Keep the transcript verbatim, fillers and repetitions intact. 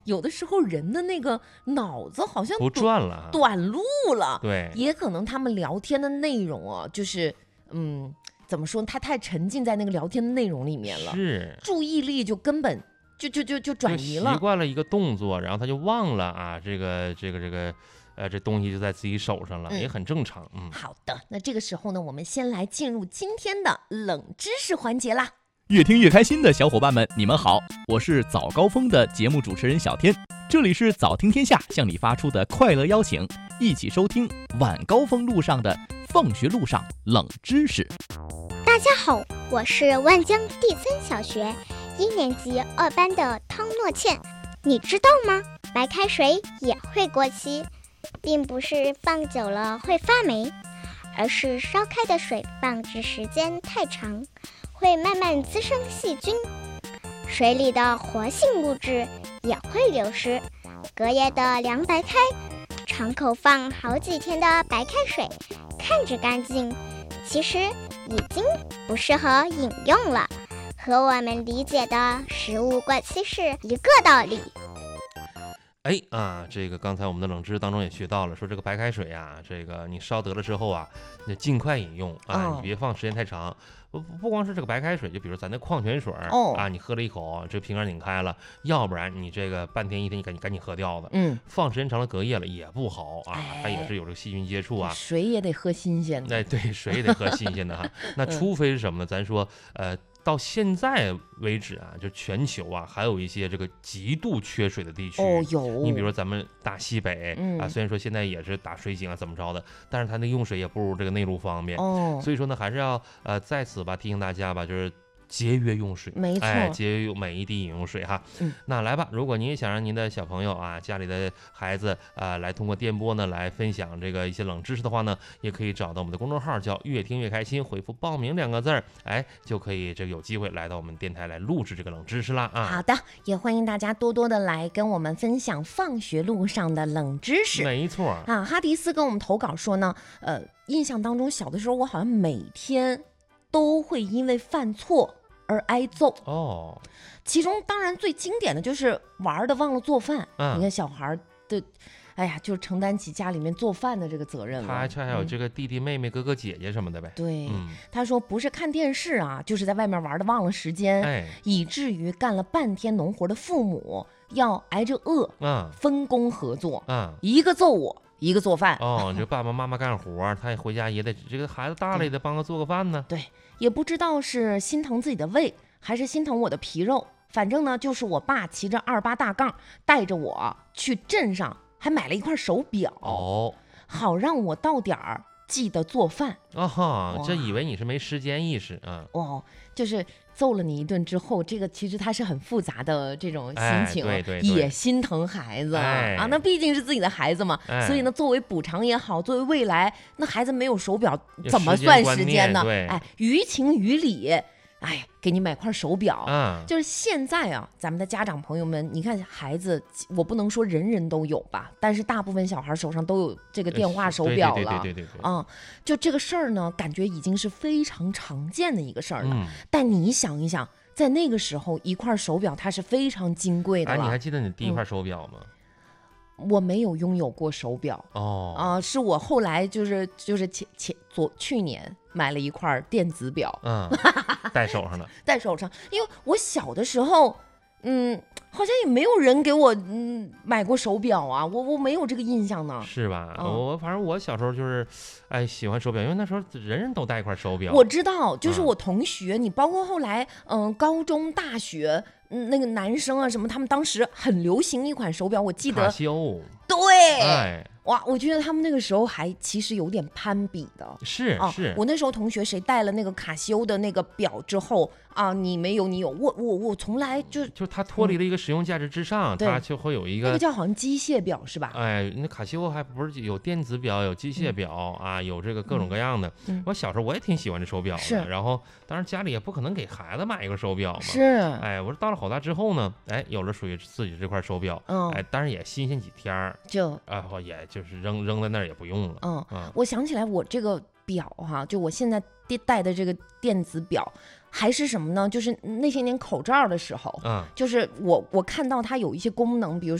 有的时候人的那个脑子好像不转了， 短路了。 对， 也可能他们聊天的内容啊，就是嗯，怎么说，他太沉浸在那个聊天的内容里面了， 是注意力就根本就就就就转移了， 习惯了一个动作，然后他就忘了啊，这个这个这个。呃，这东西就在自己手上了，嗯、也很正常。嗯， 好的，那这个时候呢，我们先来进入今天的冷知识环节啦。 越听越开心的小伙伴们，你们好，我是早高峰的节目主持人小天，这里是早听天下向你发出的快乐邀请，一起收听晚高峰路上的放学路上冷知识。 大家好，我是万江第三小学一年级二班的汤诺倩。你知道吗？白开水也会过期，并不是放久了会发霉，而是烧开的水放置时间太长，会慢慢滋生细菌，水里的活性物质也会流失。隔夜的凉白开，敞口放好几天的白开水，看着干净，其实已经不适合饮用了，和我们理解的食物过期是一个道理。 哎啊，这个刚才我们的冷知识当中也学到了，说这个白开水啊，这个你烧得了之后啊，你就尽快饮用啊， 哦、 你别放时间太长。不不光是这个白开水，就比如咱那矿泉水、 哦、 啊，你喝了一口，这瓶盖拧开了，要不然你这个半天一天你赶紧赶紧喝掉的。 嗯， 放时间长了隔夜了也不好啊，哎、它也是有这个细菌接触啊。 水也得喝新鲜的。 哎，对，水也得喝新鲜的哈。那除非是什么呢？咱说呃。到现在为止啊，就全球啊，还有一些这个极度缺水的地区。 哦，有。 你比如说咱们大西北、 嗯、 啊，虽然说现在也是打水井啊，怎么着的，但是它那用水也不如这个内陆方便。 哦。 所以说呢，还是要呃在此吧提醒大家吧，就是节约用水。 没错， 哎，节约用每一滴饮用水哈。 嗯。 那来吧，如果您也想让您的小朋友啊，家里的孩子啊，来通过电波呢来分享这个一些冷知识的话呢，也可以找到我们的公众号，叫越听越开心，回复报名两个字儿，哎，就可以这个有机会来到我们电台来录制这个冷知识啦啊。 好的，也欢迎大家多多的来跟我们分享放学路上的冷知识。 没错啊，哈迪斯跟我们投稿说呢，呃，印象当中小的时候我好像每天都会因为犯错而挨揍哦， 其中当然最经典的就是玩的忘了做饭。 嗯、 你看小孩的，哎呀，就承担起家里面做饭的这个责任了。 他还有这个弟弟妹妹、嗯、哥哥姐姐什么的呗。 对、 嗯， 他说不是看电视啊，就是在外面玩的忘了时间， 哎， 以至于干了半天农活的父母要挨着饿， 嗯， 分工合作， 嗯， 一个揍我，一个做饭。 哦，这爸爸妈妈干活，他回家也得这个孩子大了也得帮他做个饭呢。 对，也不知道是心疼自己的胃，还是心疼我的皮肉。反正呢，就是我爸骑着二八大杠，带着我去镇上，还买了一块手表， 哦， 好让我到点儿记得做饭。 啊哈，这以为你是没时间意识啊。 哦，就是揍了你一顿之后，这个其实他是很复杂的这种心情， 哎、对对对， 也心疼孩子、 哎、 啊，那毕竟是自己的孩子嘛， 哎、 所以呢，作为补偿也好，作为未来，那孩子没有手表怎么算时间呢？哎，于情于理。哎，给你买块手表， 嗯， 就是现在啊，咱们的家长朋友们，你看孩子，我不能说人人都有吧，但是大部分小孩手上都有这个电话手表了， 对对对对对， 啊、嗯，就这个事儿呢，感觉已经是非常常见的一个事儿了。 嗯， 但你想一想，在那个时候，一块手表它是非常金贵的了。 哎，你还记得你第一块手表吗？ 嗯，我没有拥有过手表哦， 啊、呃，是我后来就是就是前前昨去年买了一块电子表， 嗯，戴手上了， 戴手上，因为我小的时候，嗯，好像也没有人给我嗯买过手表啊，我我没有这个印象呢， 是吧？ 嗯、 我反正我小时候就是，哎，喜欢手表，因为那时候人人都戴一块手表。 我知道，就是我同学，嗯、你包括后来，嗯，高中、大学。嗯，那个男生啊，什么，他们当时很流行一款手表，我记得。 卡西欧。 对。 哎。 哇，我觉得他们那个时候还其实有点攀比的。 是、啊、是。 我那时候同学谁戴了那个卡西欧的那个表之后啊，你没有，你有，我我我从来就就它脱离了一个实用价值之上，嗯、它就会有一个那个叫好像机械表是吧？ 哎，那卡西欧还不是有电子表，有机械表、嗯、啊，有这个各种各样的。 嗯、 我小时候我也挺喜欢这手表的， 是。 然后当然家里也不可能给孩子买一个手表嘛。 是。 哎，我说到了好大之后呢，哎，有了属于自己这块手表， 嗯， 哎，当然也新鲜几天儿， 就啊，也就是扔扔在那儿也不用了。 嗯，嗯我想起来，我这个表哈，就我现在戴的这个电子表，还是什么呢？就是那些年口罩的时候， 嗯， 就是我我看到它有一些功能，比如